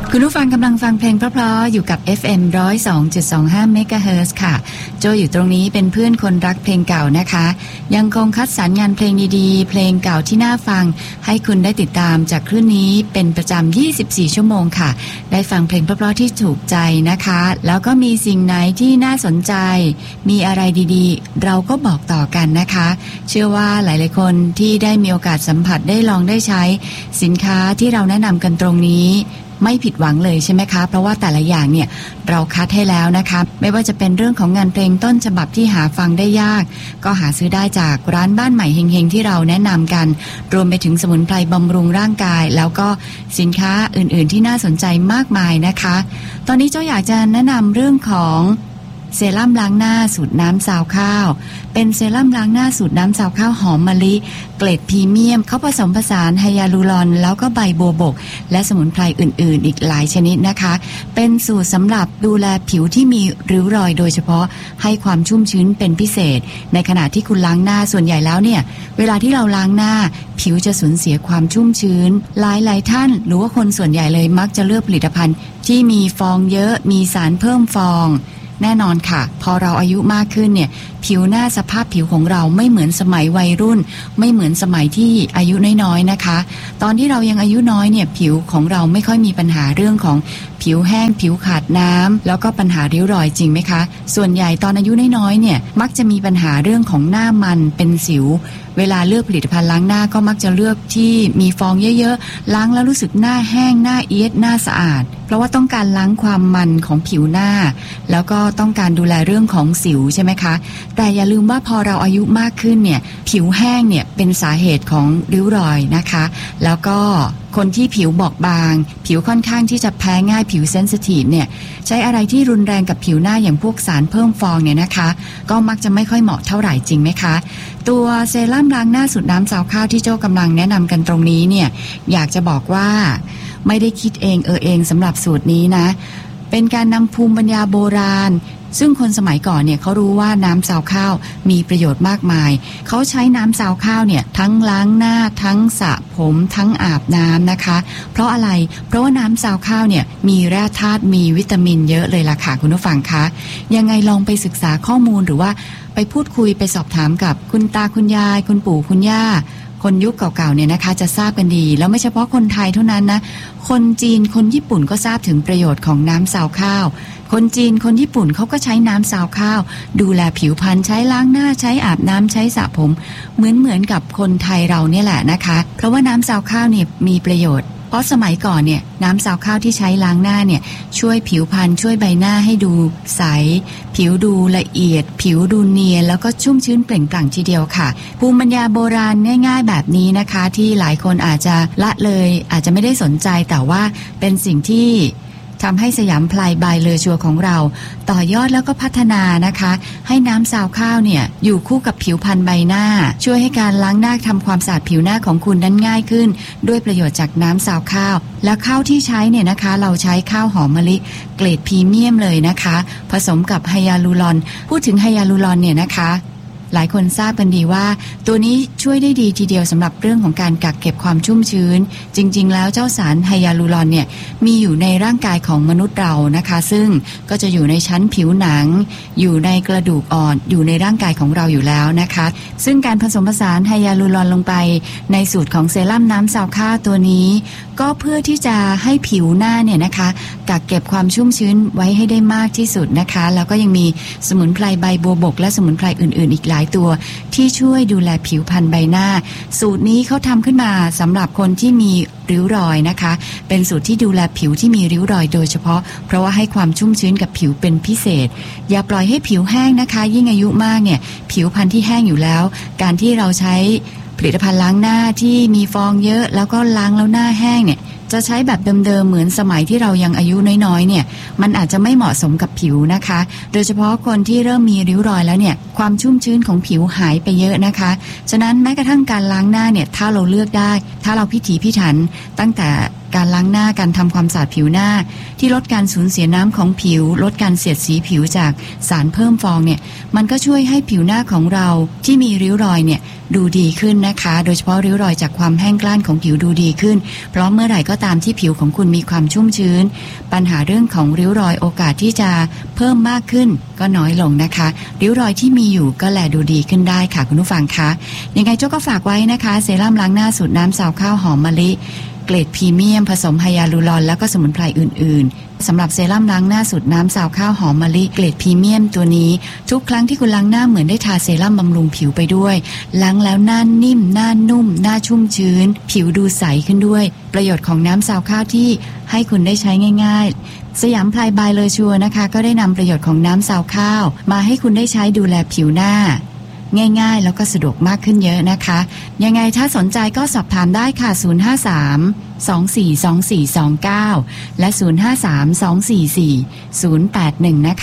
คุณผู้ฟังกำลังฟังเพลงเพราะๆอยู่กับ FM 102.25 MHz ค่ะโจอยู่ตรงนี้เป็นเพื่อนคนรักเพลงเก่านะคะยังคงคัดสรรงานเพลงดีๆเพลงเก่าที่น่าฟังให้คุณได้ติดตามจากคลื่นนี้เป็นประจำ24ชั่วโมงค่ะได้ฟังเพลงเพราะๆที่ถูกใจนะคะแล้วก็มีสิ่งไหนที่น่าสนใจมีอะไรดีๆเราก็บอกต่อกันนะคะเชื่อว่าหลายๆคนที่ได้มีโอกาสสัมผัสได้ลองได้ใช้สินค้าที่เราแนะนำกันตรงนี้ไม่ผิดหวังเลยใช่ไหมคะเพราะว่าแต่ละอย่างเนี่ยเราคัดให้แล้วนะคะไม่ว่าจะเป็นเรื่องของงานเพลงต้นฉบับที่หาฟังได้ยากก็หาซื้อได้จากร้านบ้านใหม่เฮงๆที่เราแนะนำกันรวมไปถึงสมุนไพรบำรุงร่างกายแล้วก็สินค้าอื่นๆที่น่าสนใจมากมายนะคะตอนนี้เจ้าอยากจะแนะนำเรื่องของเซรั่มล้างหน้าสูตรน้ำซาวข้าวเป็นเซรั่มล้างหน้าสูตรน้ำซาวข้าวหอมมะลิเกรดพรีเมียมเขาผสมผสานไฮยาลูรอนแล้วก็ใบบัวบกและสมุนไพรอื่นๆอีกหลายชนิดนะคะเป็นสูตรสำหรับดูแลผิวที่มีริ้วรอยโดยเฉพาะให้ความชุ่มชื้นเป็นพิเศษในขณะที่คุณล้างหน้าส่วนใหญ่แล้วเนี่ยเวลาที่เราล้างหน้าผิวจะสูญเสียความชุ่มชื้นหลายๆท่านหรือว่าคนส่วนใหญ่เลยมักจะเลือกผลิตภัณฑ์ที่มีฟองเยอะมีสารเพิ่มฟองแน่นอนค่ะพอเราอายุมากขึ้นเนี่ยผิวหน้าสภาพผิวของเราไม่เหมือนสมัยวัยรุ่นไม่เหมือนสมัยที่อายุน้อยๆนะคะตอนที่เรายังอายุน้อยเนี่ยผิวของเราไม่ค่อยมีปัญหาเรื่องของผิวแห้งผิวขาดน้ำแล้วก็ปัญหาริ้วรอยจริงไหมคะส่วนใหญ่ตอนอายุน้อยๆเนี่ยมักจะมีปัญหาเรื่องของหน้ามันเป็นสิวเวลาเลือกผลิตภัณฑ์ล้างหน้าก็มักจะเลือกที่มีฟองเยอะๆล้างแล้วรู้สึกหน้าแห้งหน้าเอียดหน้าสะอาดเพราะว่าต้องการล้างความมันของผิวหน้าแล้วก็ต้องการดูแลเรื่องของสิวใช่ไหมคะแต่อย่าลืมว่าพอเราอายุมากขึ้นเนี่ยผิวแห้งเนี่ยเป็นสาเหตุของริ้วรอยนะคะแล้วก็คนที่ผิวบอบบางผิวค่อนข้างที่จะแพ้ง่ายผิวเซนซิทีฟเนี่ยใช้อะไรที่รุนแรงกับผิวหน้าอย่างพวกสารเพิ่มฟองเนี่ยนะคะก็มักจะไม่ค่อยเหมาะเท่าไหร่จริงไหมคะตัวเซรั่มล้างหน้าสูตรน้ำซาวข้าวที่โจ้กำลังแนะนำกันตรงนี้เนี่ยอยากจะบอกว่าไม่ได้คิดเองสำหรับสูตรนี้นะเป็นการนำภูมิปัญญาโบราณซึ่งคนสมัยก่อนเนี่ยเขารู้ว่าน้ำซาวข้าวมีประโยชน์มากมายเขาใช้น้ำซาวข้าวเนี่ยทั้งล้างหน้าทั้งสระผมทั้งอาบน้ำนะคะเพราะอะไรเพราะว่าน้ำซาวข้าวเนี่ยมีแร่ธาตุมีวิตามินเยอะเลยล่ะค่ะคุณผู้ฟังคะยังไงลองไปศึกษาข้อมูลหรือว่าไปพูดคุยไปสอบถามกับคุณตาคุณยายคุณปู่คุณย่าคนยุคเก่าๆเนี่ยนะคะจะทราบกันดีแล้วไม่เฉพาะคนไทยเท่านั้นนะคนจีนคนญี่ปุ่นก็ทราบถึงประโยชน์ของน้ำซาวข้าวคนจีนคนญี่ปุ่นเขาก็ใช้น้ำซาวข้าวดูแลผิวพรรณใช้ล้างหน้าใช้อาบน้ำใช้สระผมเหมือนกับคนไทยเราเนี่ยแหละนะคะเพราะว่าน้ำซาวข้าวเนี่ยมีประโยชน์เพราะสมัยก่อนเนี่ยน้ำซาวข้าวที่ใช้ล้างหน้าเนี่ยช่วยผิวพรรณช่วยใบหน้าให้ดูใสผิวดูละเอียดผิวดูเนียนแล้วก็ชุ่มชื้นเปล่งปลั่งทีเดียวค่ะภูมิปัญญาโบราณง่ายๆแบบนี้นะคะที่หลายคนอาจจะละเลยอาจจะไม่ได้สนใจแต่ว่าเป็นสิ่งที่ทำให้สยามพลายบายเลอชัวของเราต่อยอดแล้วก็พัฒนานะคะให้น้ำซาวข้าวเนี่ยอยู่คู่กับผิวพรรณใบหน้าช่วยให้การล้างหน้าทำความสะอาดผิวหน้าของคุณนั้นง่ายขึ้นด้วยประโยชน์จากน้ำซาวข้าวและข้าวที่ใช้เนี่ยนะคะเราใช้ข้าวหอมมะลิเกรดพรีเมียมเลยนะคะผสมกับไฮยาลูรอนพูดถึงไฮยาลูรอนเนี่ยนะคะหลายคนทราบกันดีว่าตัวนี้ช่วยได้ดีทีเดียวสำหรับเรื่องของการกักเก็บความชุ่มชื้นจริงๆแล้วเจ้าสารไฮยาลูรอนเนี่ยมีอยู่ในร่างกายของมนุษย์เรานะคะซึ่งก็จะอยู่ในชั้นผิวหนังอยู่ในกระดูกอ่อนอยู่ในร่างกายของเราอยู่แล้วนะคะซึ่งการผสมผสานไฮยาลูรอนลงไปในสูตรของเซรั่มน้ำซาวข้าวตัวนี้ก็เพื่อที่จะให้ผิวหน้าเนี่ยนะคะกักเก็บความชุ่มชื้นไว้ให้ได้มากที่สุดนะคะแล้วก็ยังมีสมุนไพรใบบัวบกและสมุนไพรอื่นๆอีกหลายตัวที่ช่วยดูแลผิวพรรณใบหน้าสูตรนี้เขาทำขึ้นมาสำหรับคนที่มีริ้วรอยนะคะเป็นสูตรที่ดูแลผิวที่มีริ้วรอยโดยเฉพาะเพราะว่าให้ความชุ่มชื้นกับผิวเป็นพิเศษอย่าปล่อยให้ผิวแห้งนะคะยิ่งอายุมากเนี่ยผิวพรรณที่แห้งอยู่แล้วการที่เราใช้ผลิตภัณฑ์ล้างหน้าที่มีฟองเยอะแล้วก็ล้างแล้วหน้าแห้งเนี่ยจะใช้แบบเดิมๆเหมือนสมัยที่เรายังอายุน้อยๆเนี่ยมันอาจจะไม่เหมาะสมกับผิวนะคะโดยเฉพาะคนที่เริ่มมีริ้วรอยแล้วเนี่ยความชุ่มชื้นของผิวหายไปเยอะนะคะฉะนั้นแม้กระทั่งการล้างหน้าเนี่ยถ้าเราเลือกได้ถ้าเราพิถีพิถันตั้งแต่การล้างหน้าการทำความสะอาดผิวหน้าที่ลดการสูญเสียน้ำของผิวลดการเสียดสีผิวจากสารเพิ่มฟองเนี่ยมันก็ช่วยให้ผิวหน้าของเราที่มีริ้วรอยเนี่ยดูดีขึ้นนะคะโดยเฉพาะริ้วรอยจากความแห้งกร้านของผิวดูดีขึ้นเพราะเมื่อไหร่ก็ตามที่ผิวของคุณมีความชุ่มชื้นปัญหาเรื่องของริ้วรอยโอกาสที่จะเพิ่มมากขึ้นก็น้อยลงนะคะริ้วรอยที่มีอยู่ก็แลดูดีขึ้นได้ค่ะคุณผู้ฟังคะยังไงโจ้ก็ฝากไว้นะคะเซรั่มล้างหน้าสูตรน้ำซาวข้าวหอมมะลิเกรดพรีเมียมผสมไฮยาลูรอนแล้วก็สมุนไพรอื่นๆสำหรับเซรั่มล้างหน้าสูตรน้ำซาวข้าวหอมมะลิเกรดพรีเมียมตัวนี้ทุกครั้งที่คุณล้างหน้าเหมือนได้ทาเซรั่มบำรุงผิวไปด้วยล้างแล้วหน้านิ่มหน้านุ่มหน้าชุ่มชื้นผิวดูใสขึ้นด้วยประโยชน์ของน้ำซาวข้าวที่ให้คุณได้ใช้ง่ายๆสยามพลายบายเลอชัวนะคะก็ได้นำประโยชน์ของน้ำซาวข้าวมาให้คุณได้ใช้ดูแลผิวหน้าง่ายๆแล้วก็สะดวกมากขึ้นเยอะนะคะยังไงถ้าสนใจก็สอบถามได้ค่ะ053 242429และ053 244 081นะคะ